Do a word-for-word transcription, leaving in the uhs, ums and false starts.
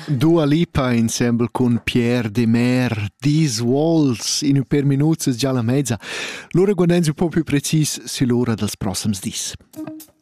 Dua Lipa insieme con Pierre de Mer, These Walls, in un per minutos già la mezza. L'ora guardiamo un po' più precis sull'ora dels prossims dis.